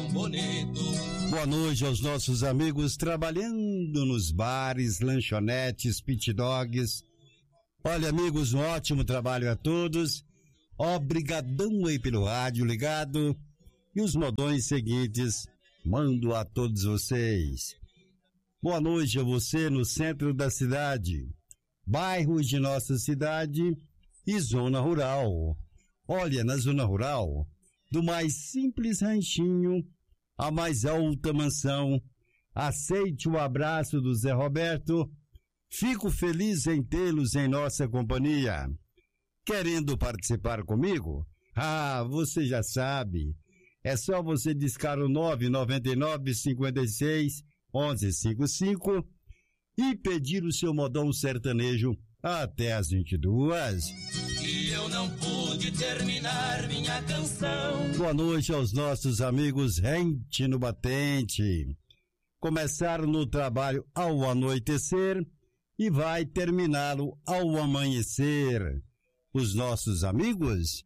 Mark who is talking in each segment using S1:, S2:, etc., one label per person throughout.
S1: tão bonito.
S2: Boa noite aos nossos amigos trabalhando nos bares, lanchonetes, pit dogs. Olha, amigos, um ótimo trabalho a todos. Obrigadão aí pelo rádio ligado. E os modões seguintes, mando a todos vocês. Boa noite a você no centro da cidade, bairros de nossa cidade e zona rural. Olha, na zona rural, do mais simples ranchinho à mais alta mansão, aceite o abraço do Zé Roberto. Fico feliz em tê-los em nossa companhia. Querendo participar comigo? Você já sabe. É só você discar o 999-56-1155 e pedir o seu modão sertanejo até as 22.
S1: E eu não pude terminar minha canção.
S2: Boa noite aos nossos amigos rente no batente. Começaram no trabalho ao anoitecer e vai terminá-lo ao amanhecer. Os nossos amigos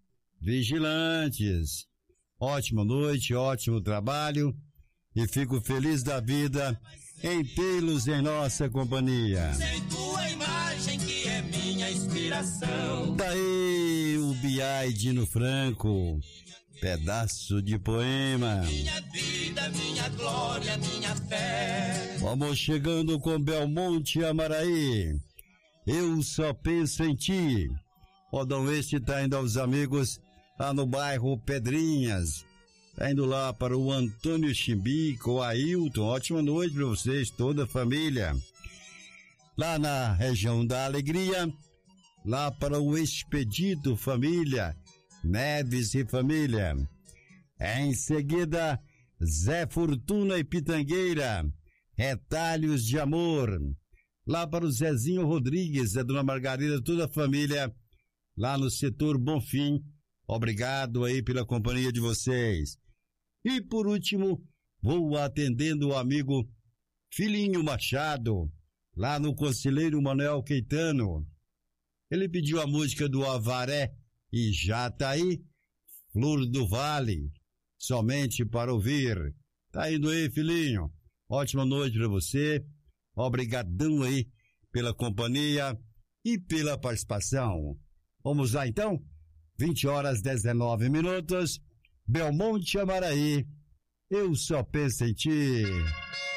S2: vigilantes. Ótima noite, ótimo trabalho e fico feliz da vida em tê-los em nossa companhia.
S1: Sem tua imagem que é minha inspiração.
S2: Daí o Biai Dino Franco, pedaço de poema.
S1: Minha vida, minha glória, minha fé.
S2: Vamos chegando com Belmonte Amaraí. Eu só penso em ti. Rodão este tá indo aos amigos lá no bairro Pedrinhas. Tá indo lá para o Antônio Chimbico, o Ailton. Ótima noite para vocês, toda a família. Lá na região da Alegria, lá para o Expedito Família, Neves e família. Em seguida, Zé Fortuna e Pitangueira, Retalhos de Amor. Lá para o Zezinho Rodrigues, a Dona Margarida, toda a família, lá no setor Bonfim. Obrigado aí pela companhia de vocês. E por último, vou atendendo o amigo Filhinho Machado, lá no Conselheiro Manuel Queitano. Ele pediu a música do Avaré e Jataí, Flor do Vale, somente para ouvir. Tá indo aí, filhinho. Ótima noite para você. Obrigadão aí pela companhia e pela participação. Vamos lá então? 20h19. Belmonte Amaraí. Eu só penso em ti.